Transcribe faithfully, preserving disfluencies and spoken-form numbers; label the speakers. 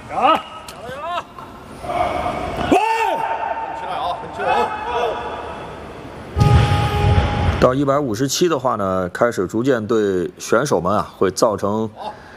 Speaker 1: 啊！
Speaker 2: 到一百五十七的话呢，开始逐渐对选手们啊会造成